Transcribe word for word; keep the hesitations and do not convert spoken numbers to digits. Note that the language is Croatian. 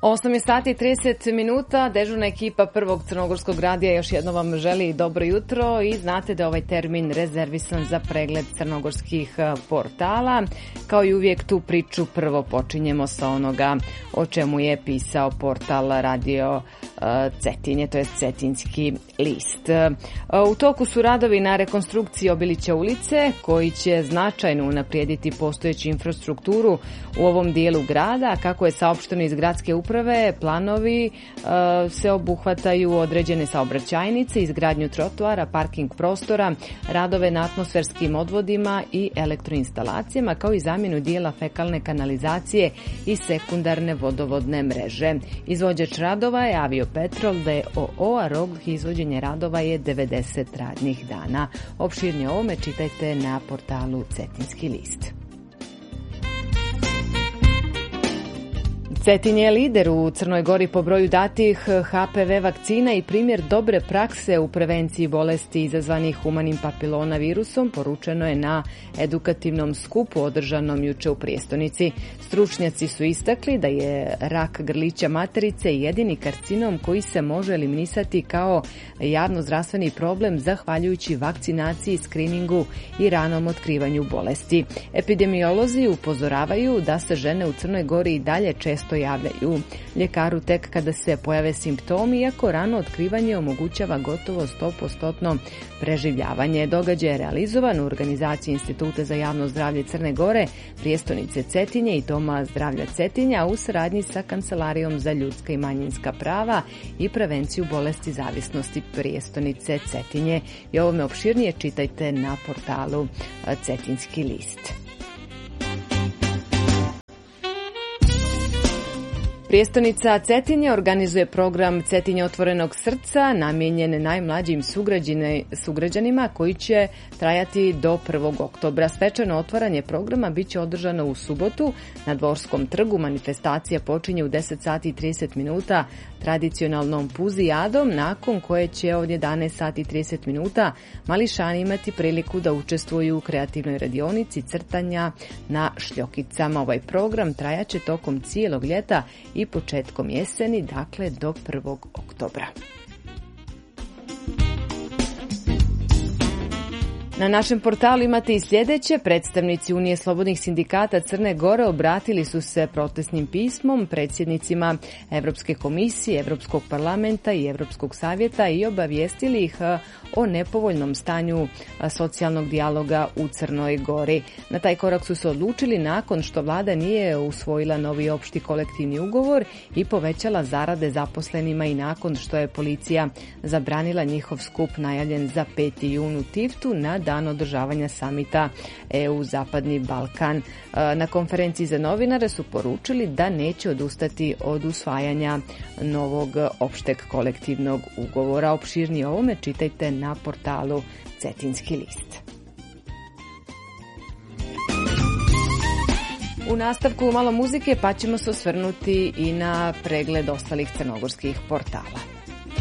osam sati i trideset minuta, dežurna ekipa Prvog crnogorskog radija još jedno vam želi dobro jutro i znate da je ovaj termin rezervisan za pregled crnogorskih portala. Kao i uvijek tu priču prvo počinjemo sa onoga o čemu je pisao portal Radio Cetinje, to je Cetinski list. U toku su radovi na rekonstrukciji Obilića ulice koji će značajno unaprijediti postojeću infrastrukturu u ovom dijelu grada. Kako je saopšteno iz gradske uprave, planovi e, se obuhvataju određene saobraćajnice, izgradnju trotoara, parking prostora, radove na atmosferskim odvodima i elektroinstalacijama, kao i zamjenu dijela fekalne kanalizacije i sekundarne vodovodne mreže. Izvođač radova je Aviopetrol d o o, a rok izvođenja radova je devedeset radnih dana. Opširnije o ovome čitajte na portalu Cetinski list. Cetinje je lider u Crnoj Gori po broju datih ha pe ve vakcina i primjer dobre prakse u prevenciji bolesti izazvanih humanim papilona virusom, poručeno je na edukativnom skupu održanom juče u prijestolnici. Stručnjaci su istakli da je rak grlića materice jedini karcinom koji se može eliminisati kao javnozdravstveni problem zahvaljujući vakcinaciji, skriningu i ranom otkrivanju bolesti. Epidemiolozi upozoravaju da se žene u Crnoj Gori i dalje često javljaju ljekaru tek kada se pojave simptomi, iako rano otkrivanje omogućava gotovo sto posto preživljavanje. Događaj je realizovan u organizaciji Instituta za javno zdravlje Crne Gore, prijestolnice Cetinje i Doma zdravlja Cetinja u saradnji sa Kancelarijom za ljudska i manjinska prava i prevenciju bolesti zavisnosti prijestolnice Cetinje. I ovome opširnije čitajte na portalu Cetinski list. Prijestolnica Cetinje organizuje program Cetinje otvorenog srca namijenjen najmlađim sugrađanima koji će trajati do prvog oktobra. Svečano otvaranje programa biće održano u subotu na Dvorskom trgu. Manifestacija počinje u deset sati i trideset minuta tradicionalnom puzijadom, nakon koje će od jedanaest sati i trideset minuta mališani imati priliku da učestvuju u kreativnoj radionici crtanja na šljokicama. Ovaj program trajaće tokom cijelog ljeta i početkom jeseni, dakle do prvog oktobra. Na našem portalu imate i sljedeće. Predstavnici Unije slobodnih sindikata Crne Gore obratili su se protestnim pismom predsjednicima Evropske komisije, Evropskog parlamenta i Evropskog savjeta i obavijestili ih o nepovoljnom stanju socijalnog dijaloga u Crnoj Gori. Na taj korak su se odlučili nakon što vlada nije usvojila novi opšti kolektivni ugovor i povećala zarade zaposlenima i nakon što je policija zabranila njihov skup najavljen za peti jun u Tivtu na dan održavanja samita e u Zapadni Balkan. Na konferenciji za novinare su poručili da neće odustati od usvajanja novog opšteg kolektivnog ugovora. Opširnije o ovome čitajte na portalu Cetinski list. U nastavku malo muzike, pa ćemo se osvrnuti i na pregled ostalih crnogorskih portala.